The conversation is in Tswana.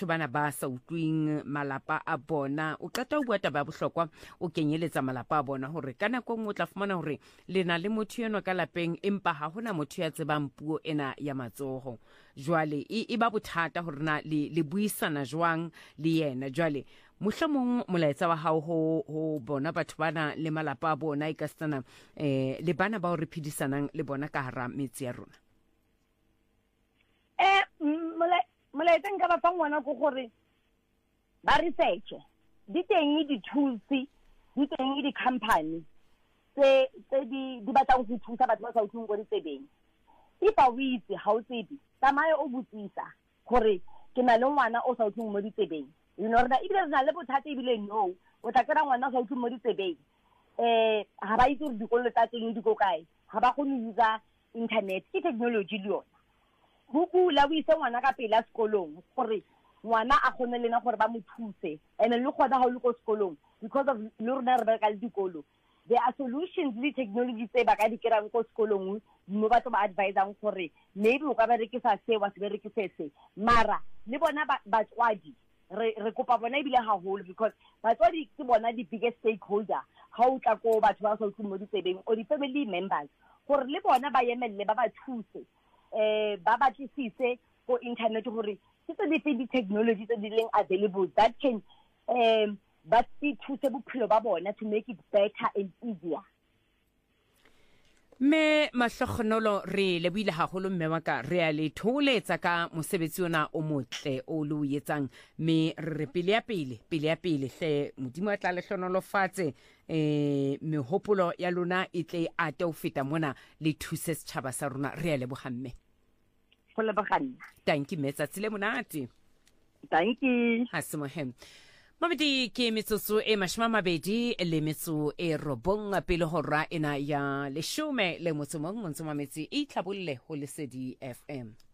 batho bana ba sa utlwing malapa a bona o qeta o bua taba ya bohlokwa o kenyeletsa malapa a bona hore ka nako nngwe o tla fumana hore le na le motho eno ka lapeng empa ha hona motho ya tsebang puo ena ya matsoho jwale e ba bothata hore na le buisana jwang le yena jwale mohlomong molaetsa wa hao ho bona batho bana le malapa a bona e ka tsana le bana ba o re phedisanang le bona ka hara metsi ya rona molaetsa nka ba fang ngwana go gore ba research di teng di-tools di teng di-company tse di batlang go thusa batho ba sa utlwing go ditsebeng if a o itse ga o tsebe tsamaya o botsisa gore ke na le ngwana o sa utlwing mo ditsebeng ebile re na le bothata ebile no o tla kry-a ngwana o sa utlwing mo ditsebeng ga ba itse gore dikolo tsa teng di ko kae ga ba kgone go usa internet ke technology le yona go bula o ise ngwana ka pele a sekolong gore ngwana a kgone lena gore ba mo thuse and le gona ga o le ko sekolong because of le rona re bereka le dikolo there are solutions le technology tse ba ka di kerang ko sekolong mo batho ba advisang gore maybe o ka berekisa se wa se berekise se mara le bona batswadi re kopa bona ebile haholo because batswadi ke bona di biggest stakeholder ga o tla ko batho ba sa utlwing mo ditsebeng or di-family members gore le bona ba emelele ba ba thuse ba batlisise ko internet gore ke tse dife di-technology tse di leng available that can ba se thuse bophelo ba bona to make it better and easier. Me mahlogonolo re lebuile haholo mme wa ka re a le tholetsa ka mosebetsi ona o motle o lo yetsang me re pele ya pele hle modimo a tla le hlonolofatse mehopolo ya lona e tle ate o feta mona le thuse setjhaba sa rona re a lebogamme go leboganna thank you metsa tsile monate thank you hasimohem Mamedi ke metsotso e 29 pele hora ena ya 10 le motso mong montso mametsi e tlhabolle ho Lesedi FM.